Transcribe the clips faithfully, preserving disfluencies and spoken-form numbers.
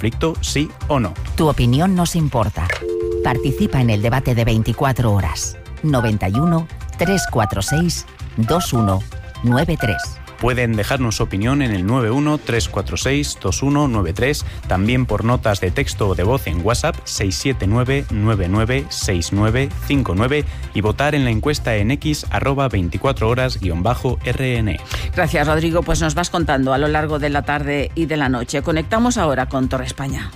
conflicto, sí o no. Tu opinión nos importa. Participa en el debate de veinticuatro horas. noventa y uno, trescientos cuarenta y seis, veintiuno noventa y tres. Pueden dejarnos su opinión en el nueve uno, tres cuatro seis, dos uno nueve tres, también por notas de texto o de voz en WhatsApp seis siete nueve, nueve nueve seis nueve cinco nueve y votar en la encuesta en X arroba veinticuatro horas guión bajo R N. Gracias, Rodrigo. Pues nos vas contando a lo largo de la tarde y de la noche. Conectamos ahora con Torre España.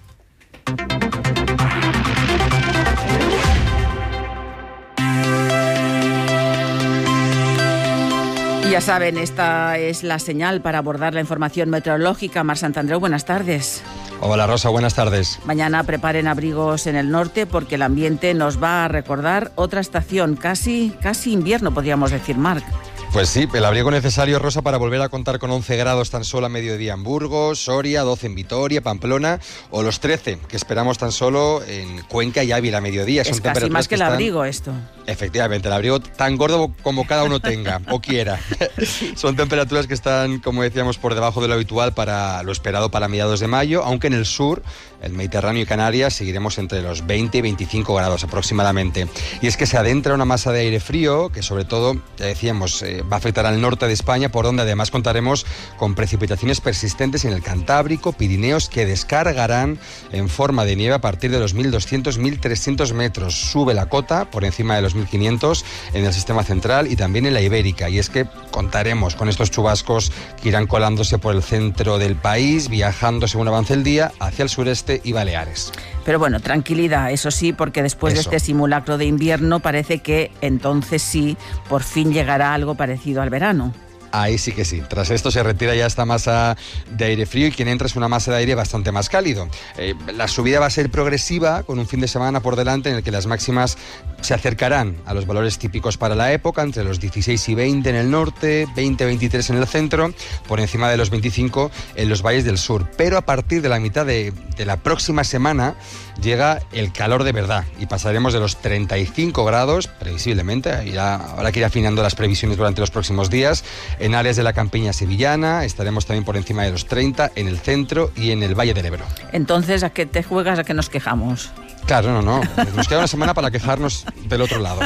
Ya saben, esta es la señal para abordar la información meteorológica. Mar Santandreu, buenas tardes. Hola Rosa, buenas tardes. Mañana preparen abrigos en el norte porque el ambiente nos va a recordar otra estación, casi, casi invierno podríamos decir, Marc. Pues sí, el abrigo necesario, Rosa, para volver a contar con once grados tan solo a mediodía en Burgos, Soria, doce en Vitoria, Pamplona, o los trece que esperamos tan solo en Cuenca y Ávila a mediodía. Es Son casi más que el están... abrigo esto. Efectivamente, el abrigo tan gordo como cada uno tenga o quiera. Son temperaturas que están, como decíamos, por debajo de lo habitual para lo esperado para mediados de mayo, aunque en el sur, el Mediterráneo y Canarias, seguiremos entre los veinte y veinticinco grados aproximadamente. Y es que se adentra una masa de aire frío que, sobre todo, ya decíamos, eh, va a afectar al norte de España, por donde además contaremos con precipitaciones persistentes en el Cantábrico, Pirineos, que descargarán en forma de nieve a partir de los mil doscientos a mil trescientos metros. Sube la cota por encima de los mil quinientos en el sistema central y también en la Ibérica. Y es que contaremos con estos chubascos que irán colándose por el centro del país, viajando según avance el día hacia el sureste y Baleares. Pero bueno, tranquilidad, eso sí, porque después eso. de este simulacro de invierno parece que entonces sí, por fin llegará algo parecido al verano. Ahí sí que sí. Tras esto se retira ya esta masa de aire frío y quien entra es una masa de aire bastante más cálido. Eh, la subida va a ser progresiva, con un fin de semana por delante en el que las máximas se acercarán a los valores típicos para la época, entre los dieciséis y veinte en el norte, veinte a veintitrés en el centro, por encima de los veinticinco en los valles del sur. Pero a partir de la mitad de, de la próxima semana llega el calor de verdad y pasaremos de los treinta y cinco grados, previsiblemente, irá, habrá que ir afinando las previsiones durante los próximos días. En áreas de la campiña sevillana estaremos también por encima de los treinta en el centro y en el Valle del Ebro. Entonces, ¿a qué te juegas? ¿A qué nos quejamos? Claro, no, no. Nos queda una semana para quejarnos del otro lado.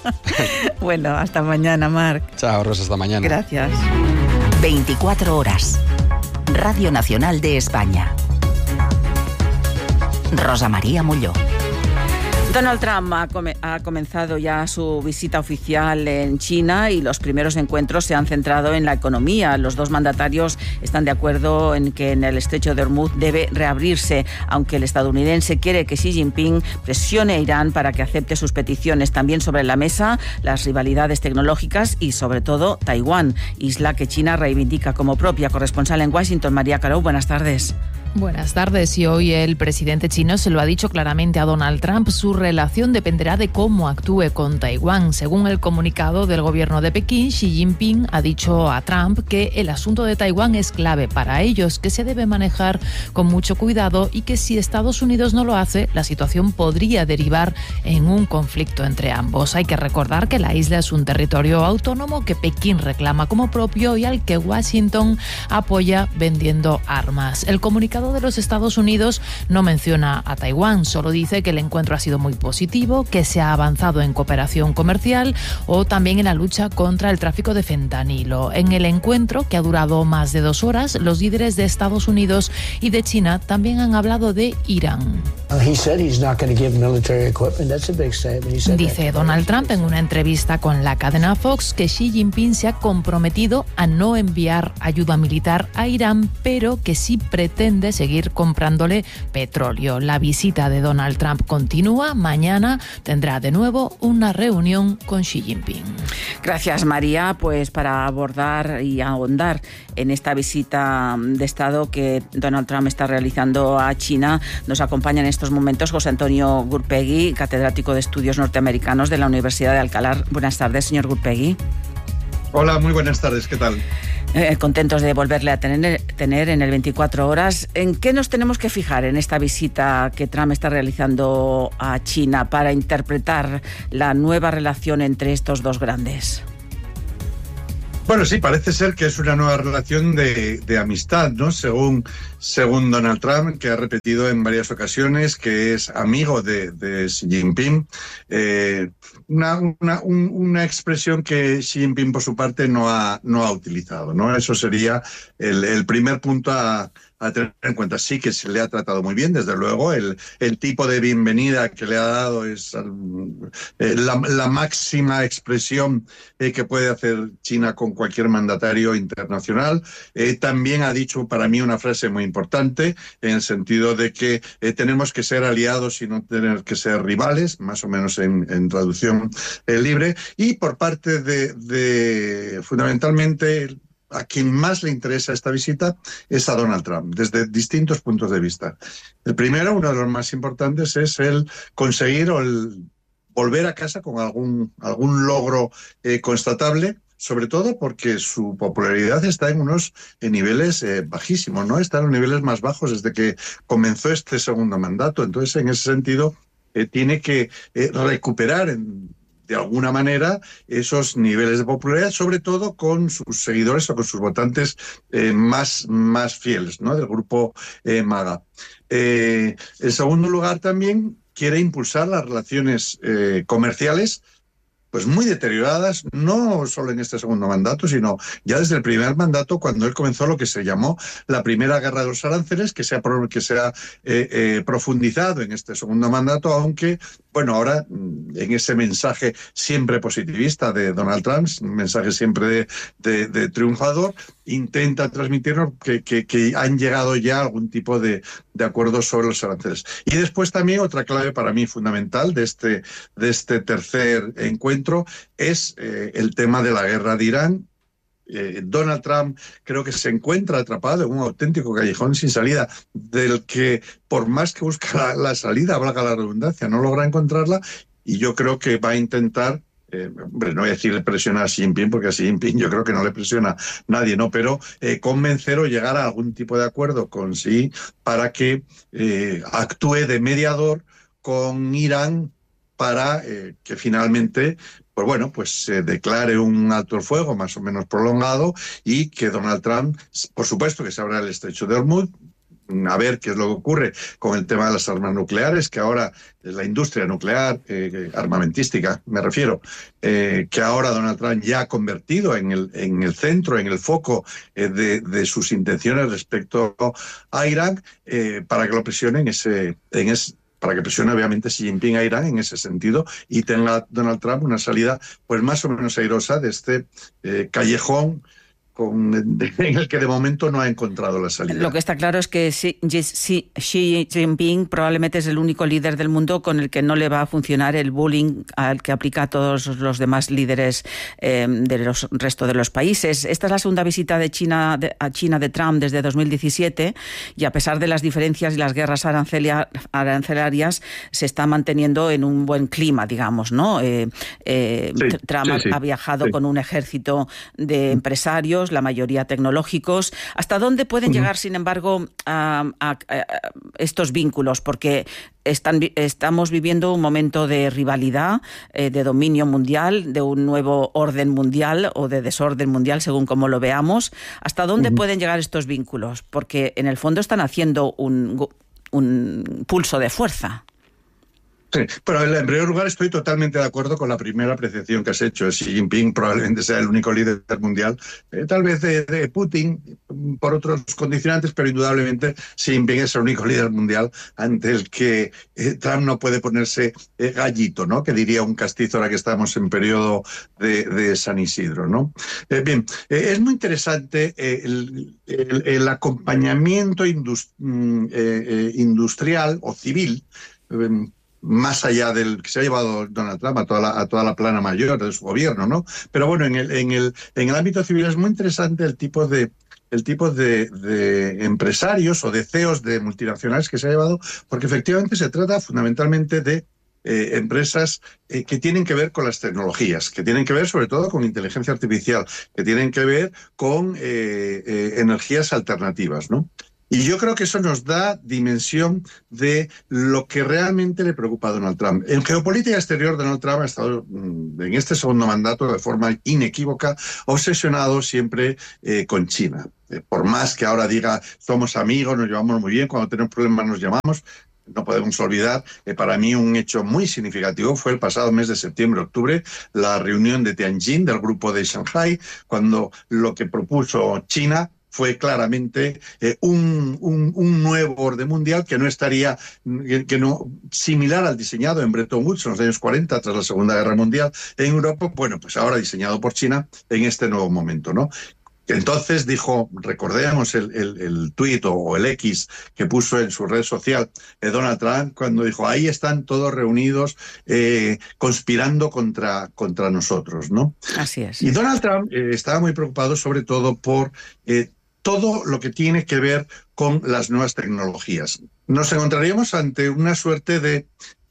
Bueno, hasta mañana, Marc. Chao, Rosa, hasta mañana. Gracias. veinticuatro horas. Radio Nacional de España. Rosa María Molló. Donald Trump ha, come- ha comenzado ya su visita oficial en China y los primeros encuentros se han centrado en la economía. Los dos mandatarios están de acuerdo en que en el estrecho de Hormuz debe reabrirse, aunque el estadounidense quiere que Xi Jinping presione a Irán para que acepte sus peticiones. También sobre la mesa las rivalidades tecnológicas y sobre todo Taiwán, isla que China reivindica como propia. Corresponsal en Washington, María Caro, buenas tardes. Buenas tardes. Y hoy el presidente chino se lo ha dicho claramente a Donald Trump. Su relación dependerá de cómo actúe con Taiwán. Según el comunicado del gobierno de Pekín, Xi Jinping ha dicho a Trump que el asunto de Taiwán es clave para ellos, que se debe manejar con mucho cuidado y que si Estados Unidos no lo hace, la situación podría derivar en un conflicto entre ambos. Hay que recordar que la isla es un territorio autónomo que Pekín reclama como propio y al que Washington apoya vendiendo armas. El comunicado de los Estados Unidos no menciona a Taiwán, solo dice que el encuentro ha sido muy positivo, que se ha avanzado en cooperación comercial o también en la lucha contra el tráfico de fentanilo. En el encuentro, que ha durado más de dos horas, los líderes de Estados Unidos y de China también han hablado de Irán. Dice Donald Trump en una entrevista con la cadena Fox que Xi Jinping se ha comprometido a no enviar ayuda militar a Irán, pero que sí pretende seguir comprándole petróleo. La visita de Donald Trump continúa. Mañana tendrá de nuevo una reunión con Xi Jinping. Gracias, María. Pues para abordar y ahondar en esta visita de Estado que Donald Trump está realizando a China, nos acompaña en estos momentos José Antonio Gurpegui, catedrático de Estudios Norteamericanos de la Universidad de Alcalá. Buenas tardes, señor Gurpegui. Hola, muy buenas tardes. ¿Qué tal? Eh, contentos de volverle a tener, tener en el veinticuatro horas. ¿En qué nos tenemos que fijar en esta visita que Trump está realizando a China para interpretar la nueva relación entre estos dos grandes? Bueno, sí, parece ser que es una nueva relación de, de amistad, ¿no? Según, según Donald Trump, que ha repetido en varias ocasiones que es amigo de, de Xi Jinping. Eh, una, una, un, una expresión que Xi Jinping, por su parte, no ha, no ha utilizado, ¿no? Eso sería el, el primer punto a, a tener en cuenta. Sí que se le ha tratado muy bien, desde luego. El, el tipo de bienvenida que le ha dado es eh, la, la máxima expresión eh, que puede hacer China con cualquier mandatario internacional. Eh, también ha dicho para mí una frase muy importante, en el sentido de que eh, tenemos que ser aliados y no tener que ser rivales, más o menos en, en traducción eh, libre. Y por parte de, de fundamentalmente, a quien más le interesa esta visita es a Donald Trump, desde distintos puntos de vista. El primero, uno de los más importantes, es el conseguir o el volver a casa con algún, algún logro eh, constatable, sobre todo porque su popularidad está en unos en niveles eh, bajísimos, ¿no? Está en los niveles más bajos desde que comenzó este segundo mandato. Entonces, en ese sentido, eh, tiene que eh, recuperar en, de alguna manera esos niveles de popularidad, sobre todo con sus seguidores o con sus votantes eh, más, más fieles, ¿no? Del grupo eh, MAGA. Eh, en segundo lugar, también quiere impulsar las relaciones eh, comerciales, pues muy deterioradas, no solo en este segundo mandato, sino ya desde el primer mandato, cuando él comenzó lo que se llamó la primera guerra de los aranceles, que se ha, que se ha eh, eh, profundizado en este segundo mandato, aunque, bueno, ahora en ese mensaje siempre positivista de Donald Trump, un mensaje siempre de, de, de triunfador, intenta transmitirnos que, que, que han llegado ya a algún tipo de, de acuerdo sobre los aranceles. Y después también otra clave para mí fundamental de este, de este tercer encuentro es eh, el tema de la guerra de Irán. Eh, Donald Trump creo que se encuentra atrapado en un auténtico callejón sin salida, del que por más que busca la, la salida, valga la redundancia, no logra encontrarla, y yo creo que va a intentar, eh, hombre, no voy a decir presionar a Xi Jinping, porque a Xi Jinping yo creo que no le presiona nadie, ¿no? Pero eh, convencer o llegar a algún tipo de acuerdo con Xi para que eh, actúe de mediador con Irán para eh, que finalmente, pues bueno, pues se declare un alto el fuego más o menos prolongado y que Donald Trump, por supuesto que se abra el estrecho de Hormuz, a ver qué es lo que ocurre con el tema de las armas nucleares, que ahora la industria nuclear, eh, armamentística, me refiero, eh, que ahora Donald Trump ya ha convertido en el, en el centro, en el foco eh, de, de sus intenciones respecto a Irán, eh, para que lo presionen ese, en ese para que presione obviamente Xi Jinping a Irán en ese sentido y tenga Donald Trump una salida pues más o menos airosa de este eh, callejón con, de, en el que de momento no ha encontrado la salida. Lo que está claro es que Xi, Xi, Xi Jinping probablemente es el único líder del mundo con el que no le va a funcionar el bullying al que aplica a todos los demás líderes eh, del resto de los países. Esta es la segunda visita de China de, a China de Trump desde dos mil diecisiete y a pesar de las diferencias y las guerras arancelia, arancelarias se está manteniendo en un buen clima, digamos, ¿no? Eh, eh, sí, Trump sí, sí, ha viajado sí. con un ejército de empresarios, la mayoría tecnológicos. ¿Hasta dónde pueden uh-huh. llegar, sin embargo, a, a, a estos vínculos? Porque están, estamos viviendo un momento de rivalidad, eh, de dominio mundial, de un nuevo orden mundial o de desorden mundial, según como lo veamos. ¿Hasta dónde uh-huh. pueden llegar estos vínculos? Porque en el fondo están haciendo un, un pulso de fuerza. Sí, pero en primer lugar estoy totalmente de acuerdo con la primera apreciación que has hecho. Xi Jinping probablemente sea el único líder mundial, eh, tal vez de, de Putin por otros condicionantes, pero indudablemente Xi Jinping es el único líder mundial ante el que eh, Trump no puede ponerse eh, gallito, ¿no? Que diría un castizo ahora que estamos en periodo de, de San Isidro, ¿no? Eh, bien, eh, es muy interesante eh, el, el, el acompañamiento indust, eh, eh, industrial o civil, eh, más allá del que se ha llevado Donald Trump a toda la, a toda la plana mayor de su gobierno, ¿no? Pero bueno, en el, en el, en el ámbito civil es muy interesante el tipo de el tipo de, de empresarios o de C E Os de multinacionales que se ha llevado, porque efectivamente se trata fundamentalmente de eh, empresas eh, que tienen que ver con las tecnologías, que tienen que ver sobre todo con inteligencia artificial, que tienen que ver con eh, eh, energías alternativas, ¿no? Y yo creo que eso nos da dimensión de lo que realmente le preocupa a Donald Trump. En geopolítica exterior, Donald Trump ha estado en este segundo mandato de forma inequívoca obsesionado siempre eh, con China. Eh, por más que ahora diga somos amigos, nos llevamos muy bien, cuando tenemos problemas nos llamamos, no podemos olvidar, eh, para mí un hecho muy significativo fue el pasado mes de septiembre-octubre, la reunión de Tianjin del grupo de Shanghai, cuando lo que propuso China fue claramente eh, un, un, un nuevo orden mundial que no estaría, que, que no similar al diseñado en Bretton Woods en los años cuarenta, tras la Segunda Guerra Mundial en Europa, bueno, pues ahora diseñado por China en este nuevo momento, ¿no? Entonces dijo, recordemos el, el, el tuit o el X que puso en su red social eh, Donald Trump cuando dijo, ahí están todos reunidos eh, conspirando contra, contra nosotros, ¿no? Así es. Y Donald Trump eh, estaba muy preocupado sobre todo por eh, todo lo que tiene que ver con las nuevas tecnologías. Nos encontraríamos ante una suerte de,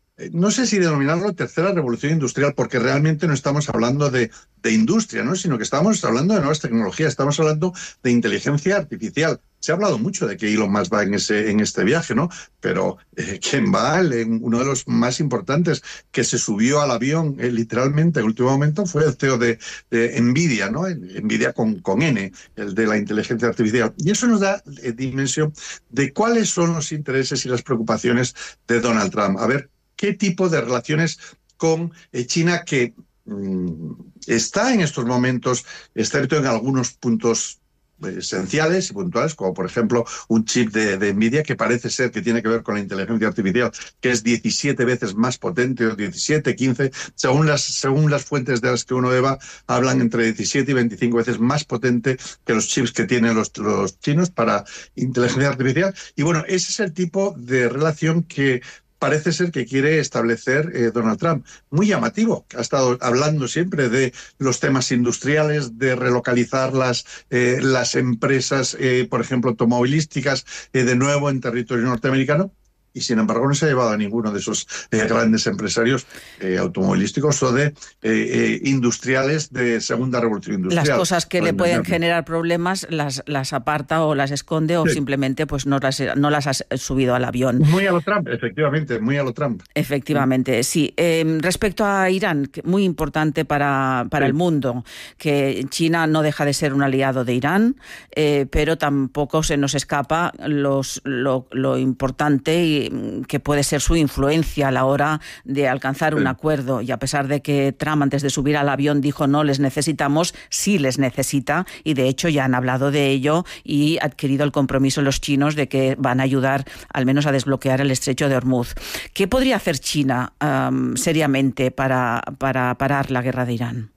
no sé si denominarlo tercera revolución industrial, porque realmente no estamos hablando de, de industria, ¿no? Sino que estamos hablando de nuevas tecnologías, estamos hablando de inteligencia artificial. Se ha hablado mucho de que Elon Musk va en, ese, en este viaje, ¿no? Pero eh, quien va, el, uno de los más importantes que se subió al avión eh, literalmente en el último momento fue el C E O de, de Nvidia, ¿no? Nvidia con, con N, el de la inteligencia artificial. Y eso nos da eh, dimensión de cuáles son los intereses y las preocupaciones de Donald Trump. A ver, qué tipo de relaciones con eh, China que mmm, está en estos momentos, excepto en algunos puntos esenciales y puntuales, como por ejemplo un chip de, de Nvidia que parece ser que tiene que ver con la inteligencia artificial, que es diecisiete veces más potente, o diecisiete, quince, según las, según las fuentes de las que uno beba, hablan entre diecisiete y veinticinco veces más potente que los chips que tienen los, los chinos para inteligencia artificial. Y bueno, ese es el tipo de relación que parece ser que quiere establecer eh, Donald Trump. Muy llamativo. Ha estado hablando siempre de los temas industriales, de relocalizar las, eh, las empresas, eh, por ejemplo, automovilísticas, eh, de nuevo en territorio norteamericano. Y sin embargo no se ha llevado a ninguno de esos eh, grandes empresarios eh, automovilísticos o de eh, eh, industriales de segunda revolución industrial. Las cosas que le pueden generar problemas las, las aparta o las esconde o sí. simplemente pues no las, no las has subido al avión. Muy a lo Trump, efectivamente, muy a lo Trump. Efectivamente, sí. Eh, respecto a Irán, muy importante para, para sí. el mundo, que China no deja de ser un aliado de Irán, eh, pero tampoco se nos escapa los, lo, lo importante y que puede ser su influencia a la hora de alcanzar un acuerdo. Y a pesar de que Trump antes de subir al avión dijo no les necesitamos, sí les necesita y de hecho ya han hablado de ello y adquirido el compromiso los chinos de que van a ayudar al menos a desbloquear el estrecho de Hormuz. ¿Qué podría hacer China um, seriamente para, para parar la guerra de Irán?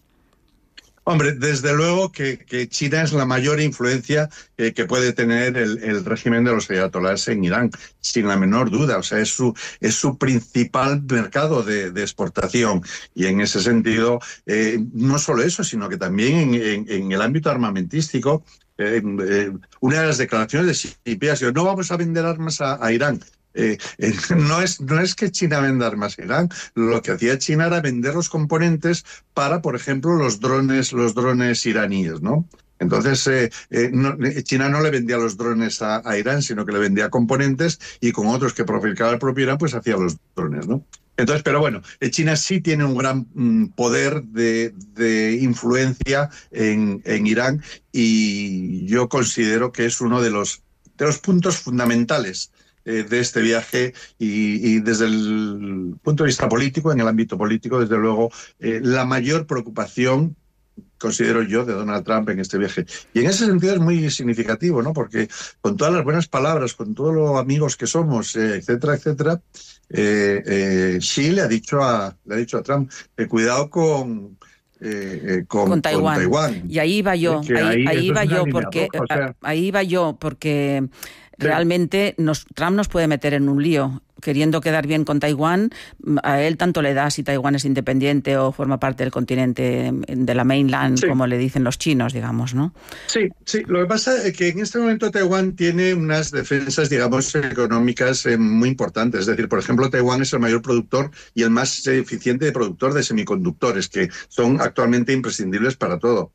Hombre, desde luego que, que China es la mayor influencia eh, que puede tener el, el régimen de los ayatolás en Irán, sin la menor duda. O sea, es su, es su principal mercado de, de exportación. Y en ese sentido, eh, no solo eso, sino que también en, en, en el ámbito armamentístico, eh, eh, una de las declaraciones de Xi Jinping ha sido no vamos a vender armas a, a Irán. Eh, eh, no es no es que China venda armas a Irán, lo que hacía China era vender los componentes para, por ejemplo, los drones los drones iraníes, ¿no? Entonces, eh, eh, no, China no le vendía los drones a, a Irán, sino que le vendía componentes y con otros que fabricaba el propio Irán, pues hacía los drones, ¿no? Entonces, pero bueno, China sí tiene un gran mm, poder de, de influencia en, en Irán y yo considero que es uno de los, de los puntos fundamentales de este viaje y, y desde el punto de vista político, en el ámbito político, desde luego, eh, la mayor preocupación, considero yo, de Donald Trump en este viaje. Y en ese sentido es muy significativo, ¿no? Porque con todas las buenas palabras, con todos los amigos que somos, eh, etcétera, etcétera, eh, eh, Xi le ha dicho a, le ha dicho a Trump, eh, cuidado con... Eh, eh, con, con, Taiwán. con Taiwán. Y ahí iba yo, ahí, ahí, ahí iba yo porque o sea, ahí iba yo porque sí. realmente nos, Trump nos puede meter en un lío. Queriendo quedar bien con Taiwán, a él tanto le da si Taiwán es independiente o forma parte del continente de la mainland, sí. como le dicen los chinos, digamos, ¿no? Sí, sí. Lo que pasa es que en este momento Taiwán tiene unas defensas, digamos, económicas eh, muy importantes. Es decir, por ejemplo, Taiwán es el mayor productor y el más eficiente productor de semiconductores, que son actualmente imprescindibles para todo.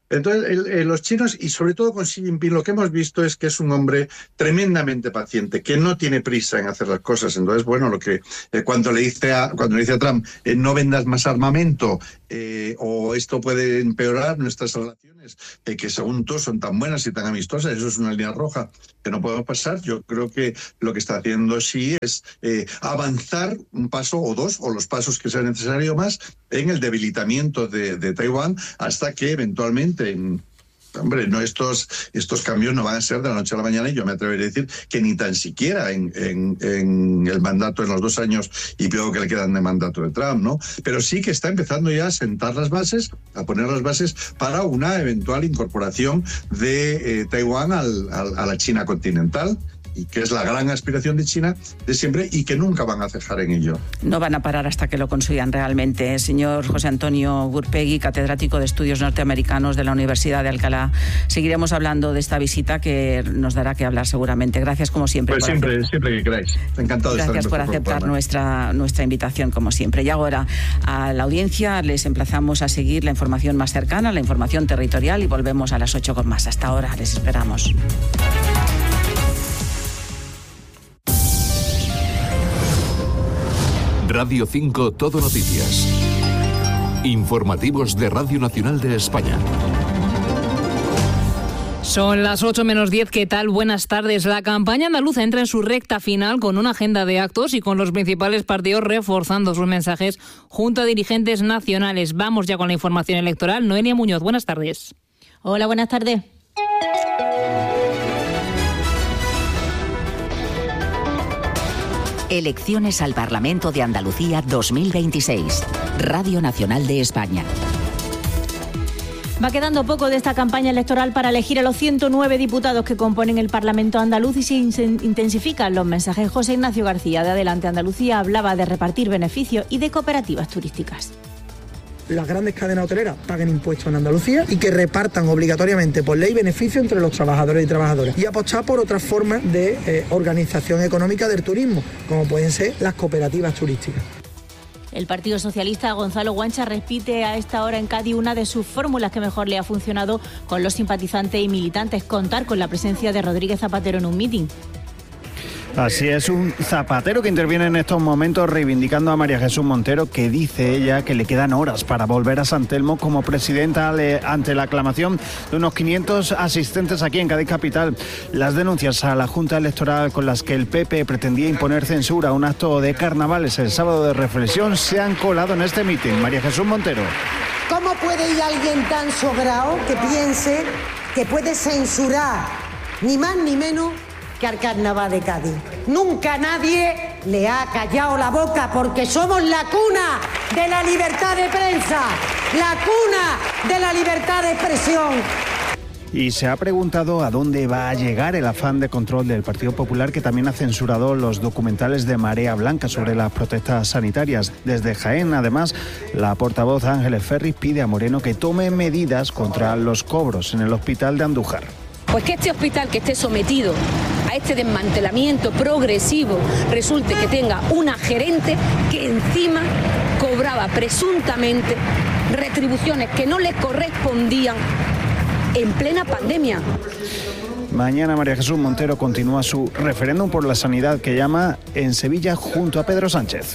Entonces, el, el, los chinos, y sobre todo con Xi Jinping, lo que hemos visto es que es un hombre tremendamente paciente, que no tiene prisa en hacer las cosas. Entonces, bueno, lo que eh, cuando le dice a cuando le dice a Trump, eh, no vendas más armamento, eh, o esto puede empeorar nuestras relaciones, eh, que según tú son tan buenas y tan amistosas, eso es una línea roja que no podemos pasar. Yo creo que lo que está haciendo Xi es eh, avanzar un paso o dos, o los pasos que sea necesario más, en el debilitamiento de, de Taiwán, hasta que eventualmente En, hombre, no estos, estos cambios no van a ser de la noche a la mañana, y yo me atrevería a decir que ni tan siquiera en, en, en el mandato, en los dos años y pico que le quedan de mandato de Trump, ¿no? Pero sí que está empezando ya a sentar las bases, a poner las bases para una eventual incorporación de eh, Taiwán al, al, a la China continental, y que es la gran aspiración de China de siempre, y que nunca van a cejar en ello. No van a parar hasta que lo consigan realmente. Señor José Antonio Gurpegui, catedrático de Estudios Norteamericanos de la Universidad de Alcalá, seguiremos hablando de esta visita que nos dará que hablar seguramente. Gracias como siempre. Pues siempre, aceptar. siempre que queráis. Encantado de estar en Gracias por aceptar programa. nuestra, nuestra invitación como siempre. Y ahora a la audiencia les emplazamos a seguir la información más cercana, la información territorial, y volvemos a las ocho con más. Hasta ahora les esperamos. Radio cinco Todo Noticias. Informativos de Radio Nacional de España. Son las ocho menos diez, ¿qué tal? Buenas tardes. La campaña andaluza entra en su recta final con una agenda de actos y con los principales partidos reforzando sus mensajes junto a dirigentes nacionales. Vamos ya con la información electoral. Noelia Muñoz, buenas tardes. Hola, buenas tardes. Elecciones al Parlamento de Andalucía dos mil veintiséis. Radio Nacional de España. Va quedando poco de esta campaña electoral para elegir a los ciento nueve diputados que componen el Parlamento andaluz, y se intensifican los mensajes. José Ignacio García, de Adelante Andalucía, hablaba de repartir beneficios y de cooperativas turísticas. Las grandes cadenas hoteleras paguen impuestos en Andalucía y que repartan obligatoriamente por ley beneficios entre los trabajadores y trabajadoras, y apostar por otras formas de eh, organización económica del turismo, como pueden ser las cooperativas turísticas. El Partido Socialista, Gonzalo Guancha, repite a esta hora en Cádiz una de sus fórmulas que mejor le ha funcionado con los simpatizantes y militantes: contar con la presencia de Rodríguez Zapatero en un mitin. Así es, un Zapatero que interviene en estos momentos reivindicando a María Jesús Montero, que dice ella que le quedan horas para volver a San Telmo como presidenta ante la aclamación de unos quinientos asistentes aquí en Cádiz capital. Las denuncias a la Junta Electoral con las que el P P pretendía imponer censura a un acto de carnavales el sábado de reflexión se han colado en este mitin. María Jesús Montero. ¿Cómo puede ir alguien tan sobrado que piense que puede censurar ni más ni menos que al carnaval de Cádiz? Nunca nadie le ha callado la boca, porque somos la cuna de la libertad de prensa, la cuna de la libertad de expresión. Y se ha preguntado a dónde va a llegar el afán de control del Partido Popular, que también ha censurado los documentales de Marea Blanca sobre las protestas sanitarias. Desde Jaén, además, la portavoz Ángeles Ferris pide a Moreno que tome medidas contra los cobros en el hospital de Andújar. Pues que este hospital que esté sometido a este desmantelamiento progresivo resulte que tenga una gerente que encima cobraba presuntamente retribuciones que no le correspondían en plena pandemia. Mañana María Jesús Montero continúa su referéndum por la sanidad que llama en Sevilla junto a Pedro Sánchez.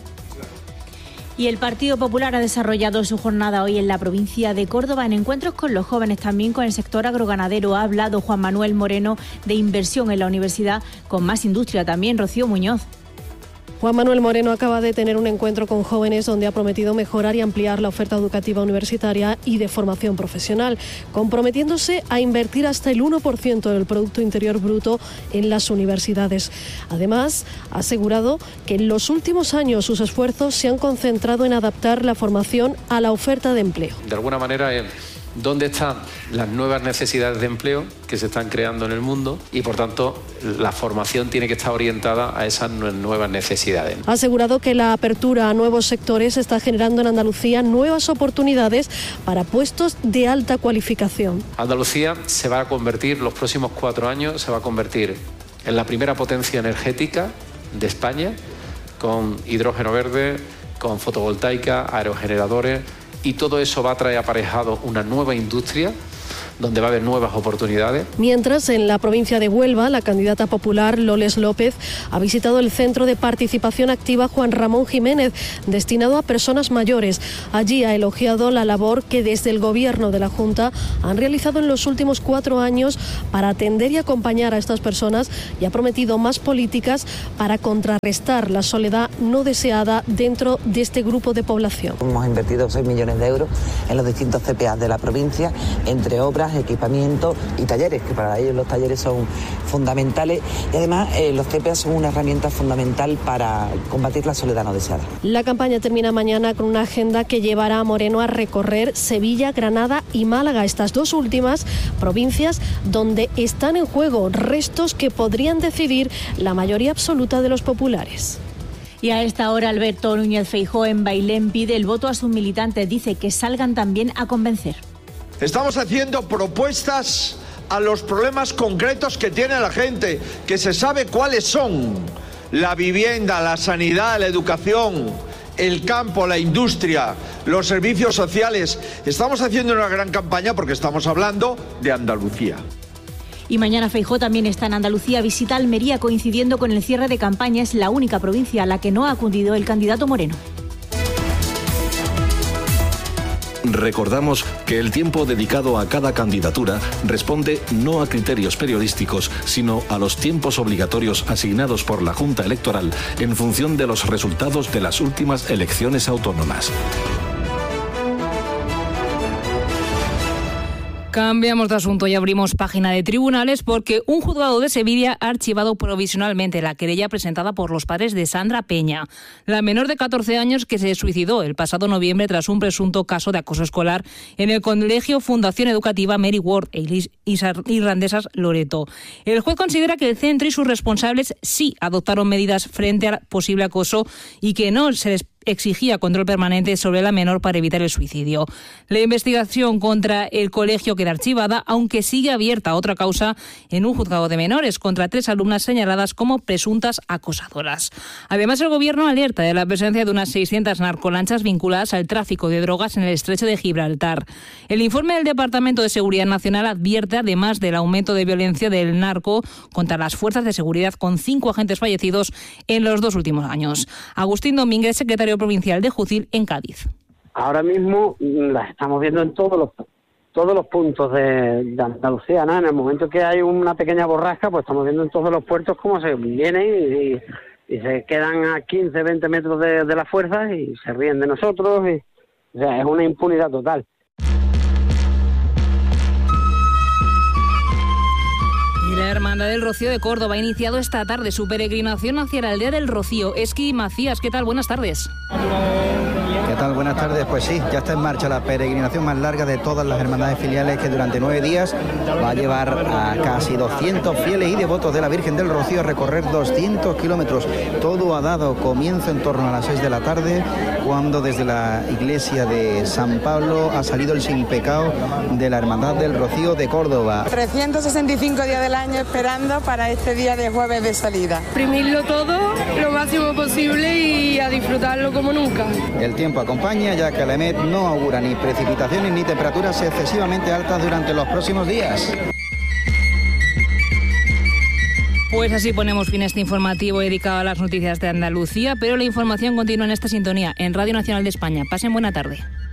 Y el Partido Popular ha desarrollado su jornada hoy en la provincia de Córdoba en encuentros con los jóvenes, también con el sector agroganadero. Ha hablado Juan Manuel Moreno de inversión en la universidad con más industria, también Rocío Muñoz. Juan Manuel Moreno acaba de tener un encuentro con jóvenes donde ha prometido mejorar y ampliar la oferta educativa universitaria y de formación profesional, comprometiéndose a invertir hasta el uno por ciento del Producto Interior Bruto en las universidades. Además, ha asegurado que en los últimos años sus esfuerzos se han concentrado en adaptar la formación a la oferta de empleo. De alguna manera, eh, ¿dónde están las nuevas necesidades de empleo que se están creando en el mundo? Y, por tanto, la formación tiene que estar orientada a esas nuevas necesidades. Ha asegurado que la apertura a nuevos sectores está generando en Andalucía nuevas oportunidades para puestos de alta cualificación. Andalucía se va a convertir, los próximos cuatro años, se va a convertir en la primera potencia energética de España, con hidrógeno verde, con fotovoltaica, aerogeneradores, y todo eso va a traer aparejado una nueva industria donde va a haber nuevas oportunidades. Mientras, en la provincia de Huelva, la candidata popular Loles López ha visitado el Centro de Participación Activa Juan Ramón Jiménez, destinado a personas mayores. Allí ha elogiado la labor que desde el Gobierno de la Junta han realizado en los últimos cuatro años para atender y acompañar a estas personas y ha prometido más políticas para contrarrestar la soledad no deseada dentro de este grupo de población. Hemos invertido seis millones de euros en los distintos C P A de la provincia, entre obras, equipamiento y talleres, que para ellos los talleres son fundamentales y además eh, los C P A son una herramienta fundamental para combatir la soledad no deseada. La campaña termina mañana con una agenda que llevará a Moreno a recorrer Sevilla, Granada y Málaga, estas dos últimas provincias donde están en juego restos que podrían decidir la mayoría absoluta de los populares. Y a esta hora Alberto Núñez Feijóo en Bailén pide el voto a sus militantes, dice que salgan también a convencer. Estamos haciendo propuestas a los problemas concretos que tiene la gente, que se sabe cuáles son: la vivienda, la sanidad, la educación, el campo, la industria, los servicios sociales. Estamos haciendo una gran campaña porque estamos hablando de Andalucía. Y mañana Feijóo también está en Andalucía, visita Almería coincidiendo con el cierre de campaña. Es la única provincia a la que no ha acudido el candidato Moreno. Recordamos que el tiempo dedicado a cada candidatura responde no a criterios periodísticos, sino a los tiempos obligatorios asignados por la Junta Electoral en función de los resultados de las últimas elecciones autónomas. Cambiamos de asunto y abrimos página de tribunales porque un juzgado de Sevilla ha archivado provisionalmente la querella presentada por los padres de Sandra Peña, la menor de catorce años que se suicidó el pasado noviembre tras un presunto caso de acoso escolar en el Colegio Fundación Educativa Mary Ward e Irlandesas Loreto. El juez considera que el centro y sus responsables sí adoptaron medidas frente al posible acoso y que no se les exigía control permanente sobre la menor para evitar el suicidio. La investigación contra el colegio queda archivada, aunque sigue abierta otra causa en un juzgado de menores contra tres alumnas señaladas como presuntas acosadoras. Además, el Gobierno alerta de la presencia de unas seiscientas narcolanchas vinculadas al tráfico de drogas en el estrecho de Gibraltar. El informe del Departamento de Seguridad Nacional advierte además del aumento de violencia del narco contra las fuerzas de seguridad, con cinco agentes fallecidos en los dos últimos años. Agustín Domínguez, secretario provincial de Jucil en Cádiz. Ahora mismo las estamos viendo en todos los todos los puntos de, de Andalucía, ¿no? En el momento que hay una pequeña borrasca, pues estamos viendo en todos los puertos cómo se vienen y, y, y se quedan a quince, veinte metros de, de las fuerzas y se ríen de nosotros. Y, o sea, es una impunidad total. Y la Hermandad del Rocío de Córdoba ha iniciado esta tarde su peregrinación hacia la aldea del Rocío. Esqui Macías, ¿qué tal? Buenas tardes. ¿Qué tal? Buenas tardes. Pues sí, ya está en marcha la peregrinación más larga de todas las hermandades filiales, que durante nueve días va a llevar a casi doscientos fieles y devotos de la Virgen del Rocío a recorrer doscientos kilómetros. Todo ha dado comienzo en torno a las seis de la tarde, cuando desde la iglesia de San Pablo ha salido el sin pecado de la Hermandad del Rocío de Córdoba. trescientos sesenta y cinco días del año esperando para este día de jueves de salida. Exprimirlo todo lo máximo posible y a disfrutarlo como nunca. El tiempo acompaña, ya que la EMET no augura ni precipitaciones ni temperaturas excesivamente altas durante los próximos días. Pues así ponemos fin a este informativo dedicado a las noticias de Andalucía, pero la información continúa en esta sintonía en Radio Nacional de España. Pasen buena tarde.